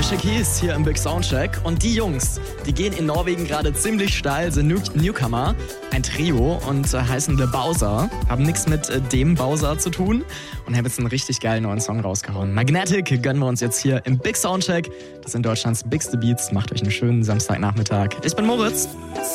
Alicia Keys hier im Big Soundcheck. Und die Jungs, die gehen in Norwegen gerade ziemlich steil, sind Newcomer, ein Trio und heißen The Bowser. Haben nichts mit dem Bowser zu tun und haben jetzt einen richtig geilen neuen Song rausgehauen. Magnetic gönnen wir uns jetzt hier im Big Soundcheck. Das sind Deutschlands bigste Beats. Macht euch einen schönen Samstagnachmittag. Ich bin Moritz.